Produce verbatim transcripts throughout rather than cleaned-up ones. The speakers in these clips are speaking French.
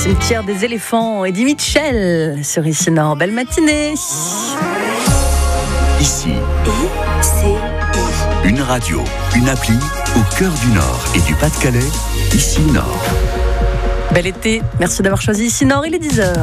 Cimetière des éléphants, Eddie Mitchell sur Ici Nord. Belle matinée. Ici, I C I. une radio, une appli au cœur du Nord et du Pas-de-Calais. Ici Nord. Bel été, merci d'avoir choisi Ici Nord, il est dix heures.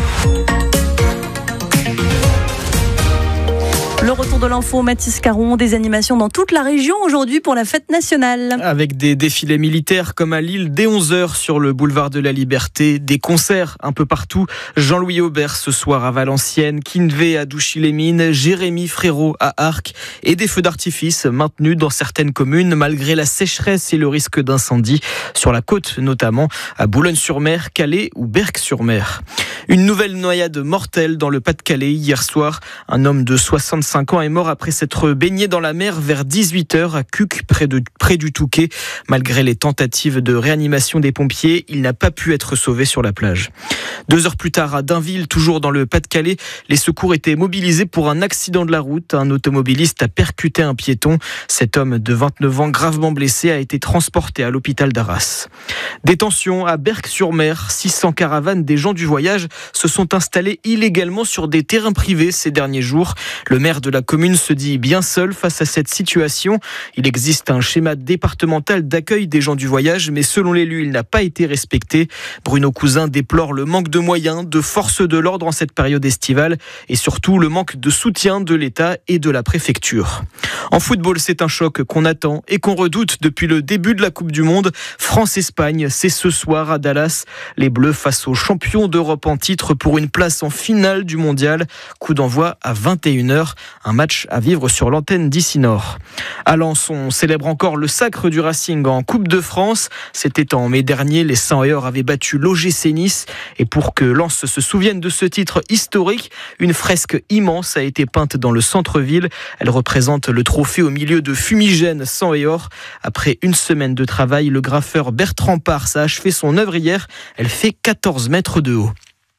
Le retour de l'info, Mathis Caron, des animations dans toute la région aujourd'hui pour la fête nationale. Avec des défilés militaires comme à Lille dès onze heures sur le boulevard de la Liberté, des concerts un peu partout. Jean-Louis Aubert ce soir à Valenciennes, Kinvé à Douchy-les-Mines, Jérémy Frérot à Arques et des feux d'artifice maintenus dans certaines communes malgré la sécheresse et le risque d'incendie sur la côte, notamment à Boulogne-sur-Mer, Calais ou Berck-sur-Mer. Une nouvelle noyade mortelle dans le Pas-de-Calais hier soir. Un homme de soixante-cinq ans est mort après s'être baigné dans la mer vers dix-huit heures à Cuques, près, de, près du Touquet. Malgré les tentatives de réanimation des pompiers, il n'a pas pu être sauvé sur la plage. Deux heures plus tard, à Dainville, toujours dans le Pas-de-Calais, les secours étaient mobilisés pour un accident de la route. Un automobiliste a percuté un piéton. Cet homme de vingt-neuf ans, gravement blessé, a été transporté à l'hôpital d'Arras. Détention à Berck-sur-Mer. six cents caravanes des gens du voyage se sont installées illégalement sur des terrains privés ces derniers jours. Le maire de la commune se dit bien seul face à cette situation. Il existe un schéma départemental d'accueil des gens du voyage, mais selon l'élu, il n'a pas été respecté. Bruno Cousin déplore le manque de moyens, de forces de l'ordre en cette période estivale et surtout le manque de soutien de l'État et de la préfecture. En football, c'est un choc qu'on attend et qu'on redoute depuis le début de la Coupe du Monde. France-Espagne, c'est ce soir à Dallas. Les Bleus face aux champions d'Europe en titre pour une place en finale du mondial. Coup d'envoi à vingt et une heures. Un match à vivre sur l'antenne d'Ici Nord. À Lens, on célèbre encore le sacre du Racing en Coupe de France. C'était en mai dernier, les cent et or avaient battu l'O G C Nice. Et pour que Lens se souvienne de ce titre historique, une fresque immense a été peinte dans le centre-ville. Elle représente le trophée au milieu de fumigènes cent et or. Après une semaine de travail, le graffeur Bertrand Pars a achevé son œuvre hier. Elle fait quatorze mètres de haut.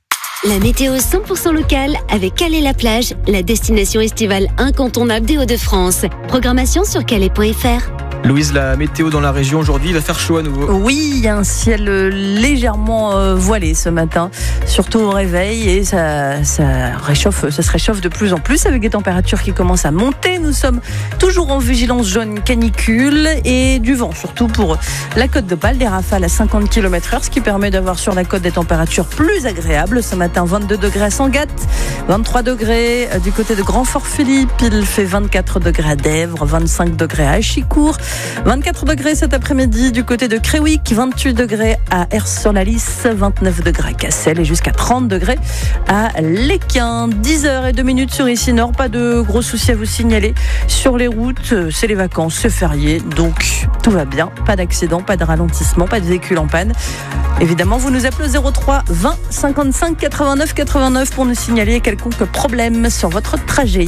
La météo cent pour cent locale avec Calais-la-Plage, la destination estivale incontournable des Hauts-de-France. Programmation sur calais point f r. Louise, la météo dans la région aujourd'hui, il va faire chaud à nouveau. Oui, il y a un ciel légèrement voilé ce matin, surtout au réveil, et ça, ça, réchauffe, ça se réchauffe de plus en plus avec des températures qui commencent à monter. Nous sommes toujours en vigilance jaune canicule et du vent, surtout pour la côte d'Opale, des rafales à cinquante kilomètres heure, ce qui permet d'avoir sur la côte des températures plus agréables. Ce matin, vingt-deux degrés à Sangatte, vingt-trois degrés du côté de Grand-Fort-Philippe, il fait vingt-quatre degrés à Dèvres, vingt-cinq degrés à Achicourt, vingt-quatre degrés cet après-midi du côté de Créwick, vingt-huit degrés à Ers-sur-la-Lys, vingt-neuf degrés à Cassel et jusqu'à trente degrés à Léquin. dix heures et deux minutes sur Ici Nord, pas de gros soucis à vous signaler sur les routes, c'est les vacances, c'est férié, donc tout va bien, pas d'accident, pas de ralentissement, pas de véhicule en panne. Évidemment, vous nous appelez au zéro trois vingt cinquante-cinq quatre-vingt-neuf quatre-vingt-neuf pour nous signaler quelconque problème sur votre trajet.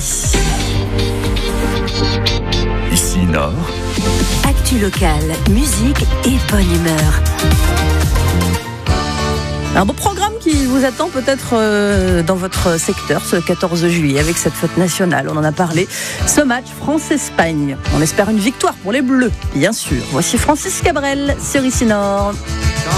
Ici Nord. Actu locale, musique et bonne humeur. Un beau programme qui vous attend peut-être euh, dans votre secteur ce quatorze juillet avec cette fête nationale. On en a parlé. Ce match France-Espagne. On espère une victoire pour les Bleus, bien sûr. Voici Francis Cabrel sur Ici Nord.